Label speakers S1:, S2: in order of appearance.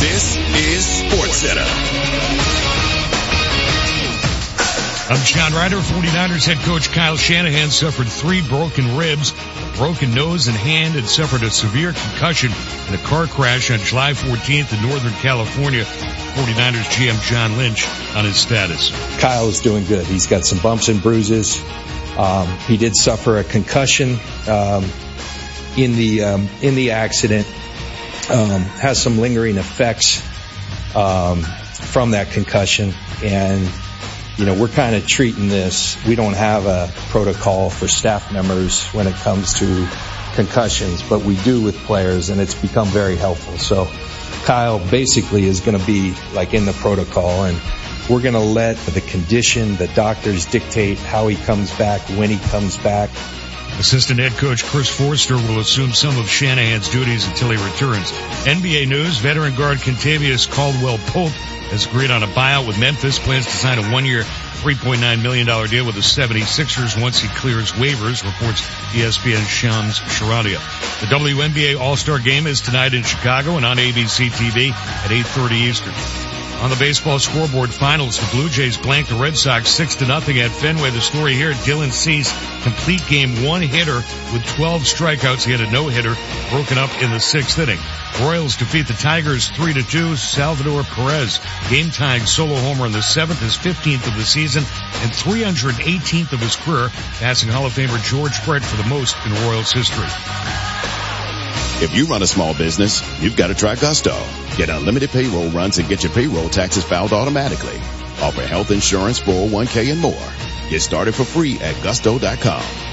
S1: This is SportsCenter.
S2: I'm John Ryder. 49ers head coach Kyle Shanahan suffered 3 broken ribs, a broken nose and hand, and suffered a severe concussion in a car crash on July 14th in Northern California. 49ers GM John Lynch on his status.
S3: Kyle is doing good. He's got some bumps and bruises. He did suffer a concussion in the accident. Has some lingering effects from that concussion, and we're kind of treating this. We don't have a protocol for staff members when it comes to concussions, but we do with players, and it's become very helpful. So Kyle basically is going to be like in the protocol, and we're going to let the condition, the doctors dictate how he comes back, when he comes back.
S2: Assistant head coach Chris Forster will assume some of Shanahan's duties until he returns. NBA news, veteran guard Kentavious Caldwell-Pope has agreed on a buyout with Memphis, plans to sign a 1-year, $3.9 million deal with the 76ers once he clears waivers, reports ESPN's Shams Charania. The WNBA All-Star Game is tonight in Chicago and on ABC TV at 8:30 Eastern. On the baseball scoreboard finals, the Blue Jays blanked the Red Sox 6-0 at Fenway. The story here, Dylan Cease, complete game one-hitter with 12 strikeouts. He had a no-hitter broken up in the 6th inning. Royals defeat the Tigers 3-2. Salvador Perez, game-tying solo homer in the 7th, his 15th of the season, and 318th of his career, passing Hall of Famer George Brett for the most in Royals history.
S1: If you run a small business, you've got to try Gusto. Get unlimited payroll runs and get your payroll taxes filed automatically. Offer health insurance, 401k, and more. Get started for free at Gusto.com.